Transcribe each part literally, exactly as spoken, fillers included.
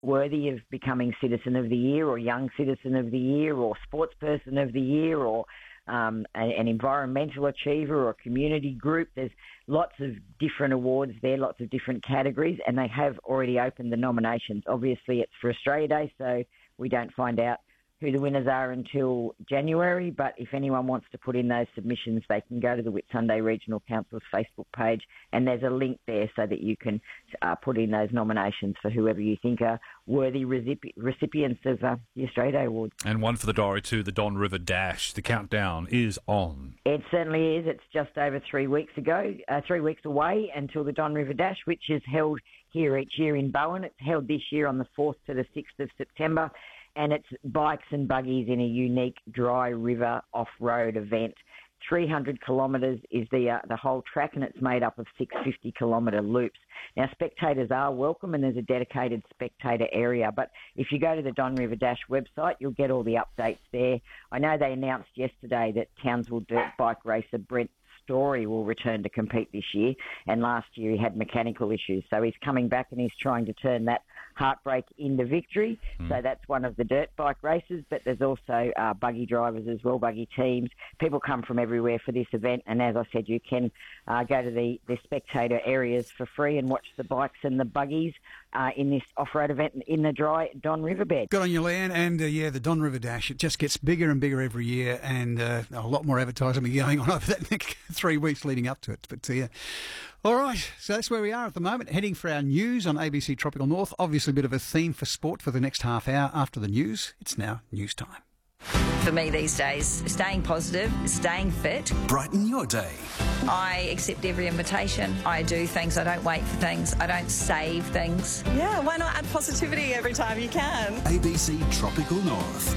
worthy of becoming Citizen of the Year or Young Citizen of the Year or Sportsperson of the Year or um, an environmental achiever or community group. There's lots of different awards there, lots of different categories, and they have already opened the nominations. Obviously, it's for Australia Day, so we don't find out who the winners are until January, but if anyone wants to put in those submissions, they can go to the Whitsunday Regional Council's Facebook page, and there's a link there so that you can uh, put in those nominations for whoever you think are worthy recipi- recipients of uh, the Australia Day Award. And one for the diary too, the Don River Dash. The countdown is on. It certainly is. It's just over three weeks ago, uh, three weeks away until the Don River Dash, which is held here each year in Bowen. It's held this year on the fourth to the sixth of September. And it's bikes and buggies in a unique dry river off-road event. three hundred kilometres is the uh, the whole track, and it's made up of six fifty kilometre loops. Now, spectators are welcome, and there's a dedicated spectator area. But if you go to the Don River Dash website, you'll get all the updates there. I know they announced yesterday that Townsville dirt bike racer Brent Story will return to compete this year, and last year he had mechanical issues. So he's coming back and he's trying to turn that heartbreak into victory. Mm. So that's one of the dirt bike races, but there's also uh, buggy drivers as well, buggy teams. People come from everywhere for this event, and as I said, you can uh, go to the, the spectator areas for free and watch the bikes and the buggies uh, in this off-road event in the dry Don River bed. Good on you, Leanne. And uh, yeah, the Don River Dash, it just gets bigger and bigger every year, and uh, a lot more advertising will be going on over that next three weeks leading up to it. But uh, yeah. All right, so that's where we are at the moment, heading for our news on A B C Tropical North. Obviously a bit of a theme for sport for the next half hour after the news. It's now news time. For me these days, staying positive, staying fit. Brighten your day. I accept every invitation. I do things. I don't wait for things. I don't save things. Yeah, why not add positivity every time you can? A B C Tropical North.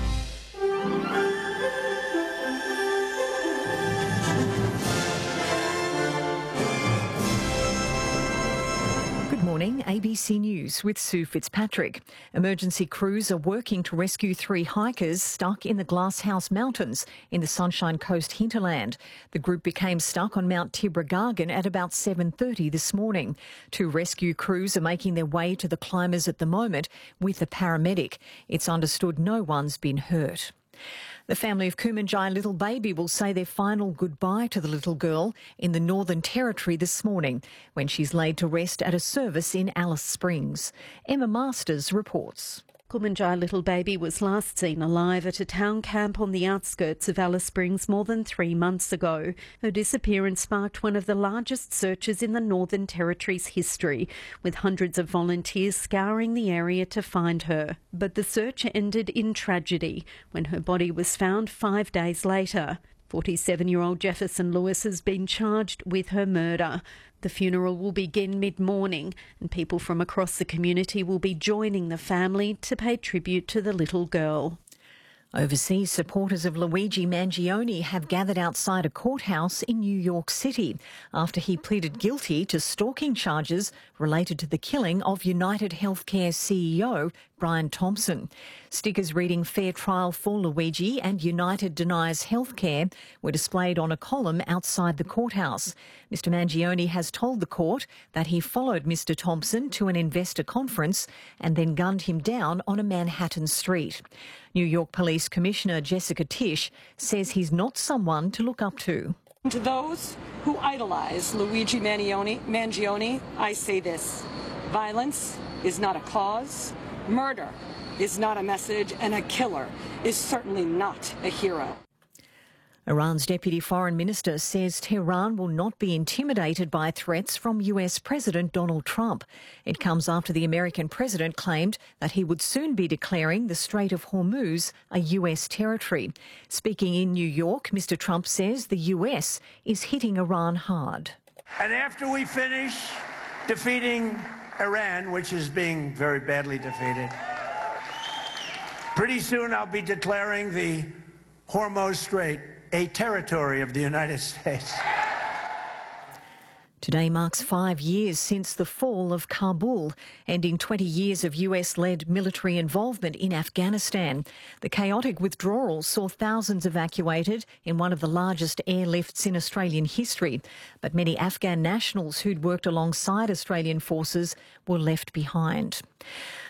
Morning, A B C News with Sue Fitzpatrick. Emergency crews are working to rescue three hikers stuck in the Glasshouse Mountains in the Sunshine Coast hinterland. The group became stuck on Mount Tibrogargan at about seven thirty this morning. Two rescue crews are making their way to the climbers at the moment with a paramedic. It's understood no one's been hurt. The family of Kumanjai Little Baby will say their final goodbye to the little girl in the Northern Territory this morning when she's laid to rest at a service in Alice Springs. Emma Masters reports. Kumanjai Little Baby was last seen alive at a town camp on the outskirts of Alice Springs more than three months ago. Her disappearance sparked one of the largest searches in the Northern Territory's history, with hundreds of volunteers scouring the area to find her. But the search ended in tragedy when her body was found five days later. forty-seven-year-old Jefferson Lewis has been charged with her murder. The funeral will begin mid-morning, and people from across the community will be joining the family to pay tribute to the little girl. Overseas supporters of Luigi Mangione have gathered outside a courthouse in New York City after he pleaded guilty to stalking charges related to the killing of United Healthcare C E O Brian Thompson. Stickers reading "Fair Trial for Luigi" and "United Denies Healthcare" were displayed on a column outside the courthouse. Mister Mangione has told the court that he followed Mister Thompson to an investor conference and then gunned him down on a Manhattan street. New York Police Commissioner Jessica Tisch says he's not someone to look up to. To those who idolize Luigi Mangione, Mangione, I say this: violence is not a cause, murder is not a message, and a killer is certainly not a hero. Iran's Deputy Foreign Minister says Tehran will not be intimidated by threats from U S President Donald Trump. It comes after the American president claimed that he would soon be declaring the Strait of Hormuz a U S territory. Speaking in New York, Mister Trump says the U S is hitting Iran hard. And after we finish defeating Iran, which is being very badly defeated, pretty soon I'll be declaring the Hormuz Strait a territory of the United States. Today marks five years since the fall of Kabul, ending twenty years of U S-led military involvement in Afghanistan. The chaotic withdrawal saw thousands evacuated in one of the largest airlifts in Australian history, but many Afghan nationals who'd worked alongside Australian forces were left behind.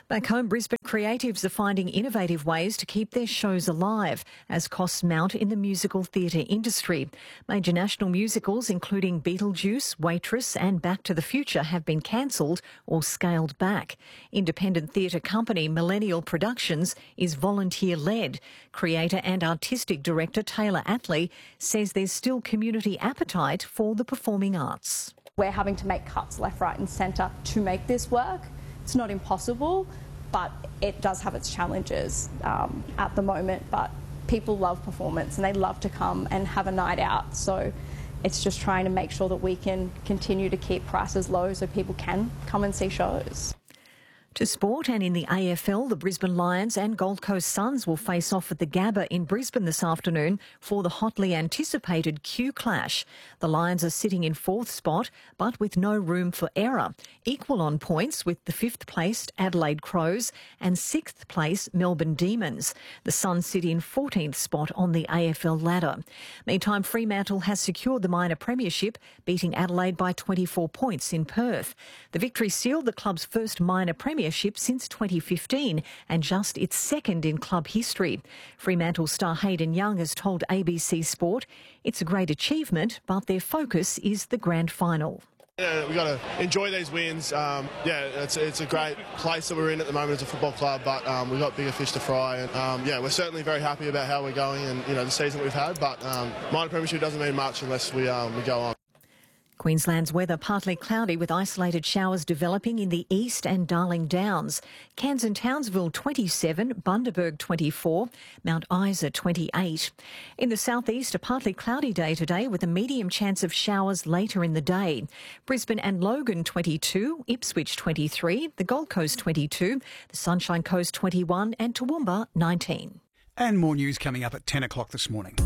Back home, Brisbane creatives are finding innovative ways to keep their shows alive as costs mount in the musical theatre industry. Major national musicals, including Beetlejuice, Waitress and Back to the Future, have been cancelled or scaled back. Independent theatre company Millennial Productions is volunteer-led. Creator and artistic director Taylor Attlee says there's still community appetite for the performing arts. We're having to make cuts left, right and centre to make this work. It's not impossible, but it does have its challenges um, at the moment. But people love performance and they love to come and have a night out. So it's just trying to make sure that we can continue to keep prices low so people can come and see shows. To sport, and in the A F L, the Brisbane Lions and Gold Coast Suns will face off at the Gabba in Brisbane this afternoon for the hotly anticipated Q Clash. The Lions are sitting in fourth spot, but with no room for error. Equal on points with the fifth placed Adelaide Crows and sixth place Melbourne Demons. The Suns sit in fourteenth spot on the A F L ladder. Meantime, Fremantle has secured the minor premiership, beating Adelaide by twenty-four points in Perth. The victory sealed the club's first minor premiership since twenty fifteen and just its second in club history. Fremantle star Hayden Young has told A B C Sport it's a great achievement, but their focus is the grand final. Yeah, we've got to enjoy these wins. Um, yeah, it's, it's a great place that we're in at the moment as a football club, but um, we've got bigger fish to fry. And um, yeah, we're certainly very happy about how we're going and you know the season we've had. But um, minor premiership doesn't mean much unless we um, we go on. Queensland's weather partly cloudy with isolated showers developing in the east and Darling Downs. Cairns and Townsville twenty-seven, Bundaberg twenty-four, Mount Isa twenty-eight. In the southeast, a partly cloudy day today with a medium chance of showers later in the day. Brisbane and Logan twenty-two, Ipswich twenty-three, the Gold Coast twenty-two, the Sunshine Coast twenty-one and Toowoomba nineteen. And more news coming up at ten o'clock this morning.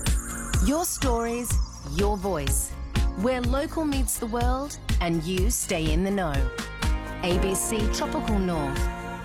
Your stories, your voice. Where local meets the world and you stay in the know. A B C Tropical North.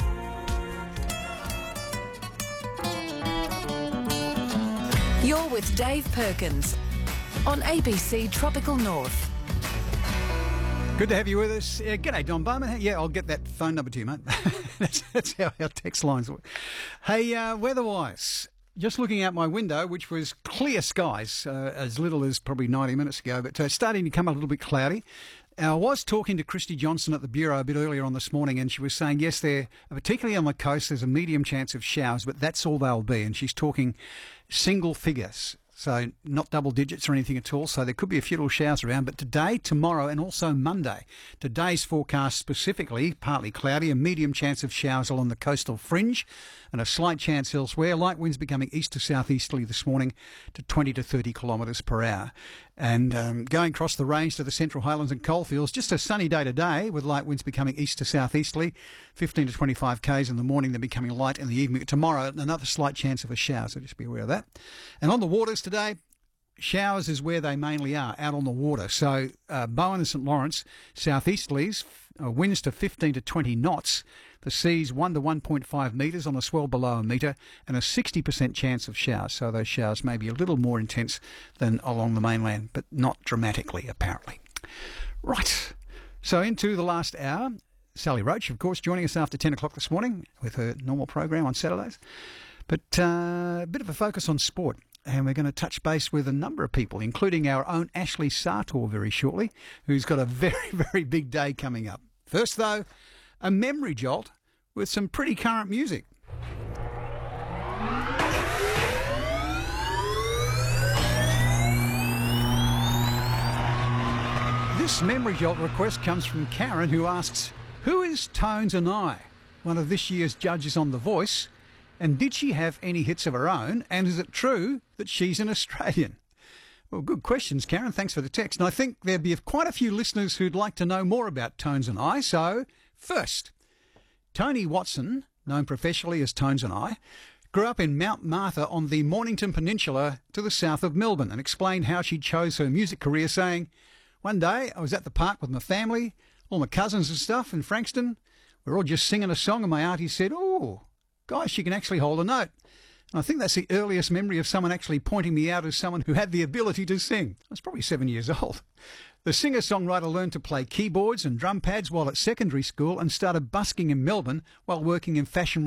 You're with Dave Perkins on A B C Tropical North. Good to have you with us. Uh, g'day, Don Bowman. Yeah, I'll get that phone number to you, mate. that's, that's how our text lines work. Hey, uh, weather-wise, just looking out my window, which was clear skies uh, as little as probably ninety minutes ago, but uh, starting to come a little bit cloudy. I was talking to Christy Johnson at the Bureau a bit earlier on this morning, and she was saying, yes, there, particularly on the coast, there's a medium chance of showers, but that's all they'll be. And she's talking single figures, so not double digits or anything at all. So there could be a few little showers around. But today, tomorrow, and also Monday, today's forecast specifically, partly cloudy, a medium chance of showers along the coastal fringe, and a slight chance elsewhere. Light winds becoming east to southeasterly this morning to twenty to thirty kilometres per hour. And um, going across the range to the Central Highlands and coalfields, just a sunny day today with light winds becoming east to southeasterly, fifteen to twenty-five k's in the morning, then becoming light in the evening. Tomorrow, another slight chance of a shower, so just be aware of that. And on the waters today, showers is where they mainly are, out on the water. So uh, Bowen and St Lawrence, southeasterlies, uh, winds to fifteen to twenty knots. The seas one to one point five metres on a swell below a metre, and a sixty percent chance of showers. So those showers may be a little more intense than along the mainland, but not dramatically, apparently. Right. So into the last hour. Sally Roach, of course, joining us after ten o'clock this morning with her normal program on Saturdays. But uh, a bit of a focus on sport. And we're going to touch base with a number of people, including our own Ashley Sartor very shortly, who's got a very, very big day coming up. First, though, a memory jolt with some pretty current music. This memory jolt request comes from Karen, who asks, who is Tones and I, one of this year's judges on The Voice, and did she have any hits of her own, and is it true that she's an Australian? Well, good questions, Karen. Thanks for the text. And I think there'd be quite a few listeners who'd like to know more about Tones and I. So, first, Tony Watson, known professionally as Tones and I, grew up in Mount Martha on the Mornington Peninsula to the south of Melbourne, and explained how she chose her music career, saying, one day I was at the park with my family, all my cousins and stuff in Frankston. We were all just singing a song, and my auntie said, oh, gosh, she can actually hold a note. And I think that's the earliest memory of someone actually pointing me out as someone who had the ability to sing. I was probably seven years old. The singer-songwriter learned to play keyboards and drum pads while at secondary school and started busking in Melbourne while working in fashion